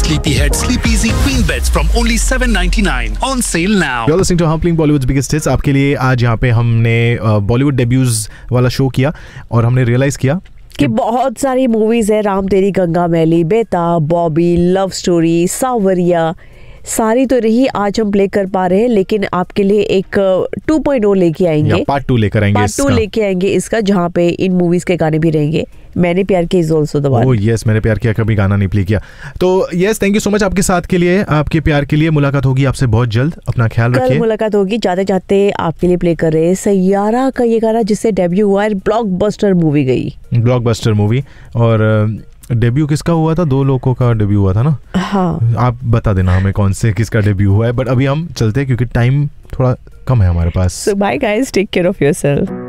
Sleepyhead Sleep Easy Queen Beds from only $7.99 on sale now. You're listening to Humpling Bollywood's biggest hits. आपके लिए आज यहाँ पे हमने बॉलीवुड डेब्यूज वाला शो किया और हमने रियलाइज किया कि बहुत सारी मूवीज है, राम तेरी गंगा मैली, बेताब, बॉबी, लव स्टोरी, सावरिया, सारी तो रही आज हम प्ले कर पा रहे हैं, लेकिन आपके लिए एक 2.0 लेके आएंगे, पार्ट 2 लेकर आएंगे, पार्ट 2 लेके आएंगे इसका, जहाँ पे इन मूवीज के गाने भी रहेंगे। मैंने प्यार किया is also the one. Oh yes, मैंने प्यार किया कभी गाना नहीं प्ले किया। तो yes, thank you so much आपके साथ के लिए, आपके प्यार के लिए। मुलाकात होगी आपसे बहुत जल्द, अपना ख्याल रखिए। कल मुलाकात होगी। जाते जाते आपके लिए प्ले कर रहे हैं सैयारा का ये गाना, जिससे डेब्यू हुआ है, ब्लॉकबस्टर मूवी गई, ब्लॉकबस्टर मूवी। और डेब्यू किसका हुआ था? 2 लोगों का डेब्यू हुआ था ना? हाँ, आप बता देना हमें कौन से किसका डेब्यू हुआ है, बट अभी हम चलते हैं क्योंकि टाइम थोड़ा कम है हमारे पास। सो bye guys, take care of yourself.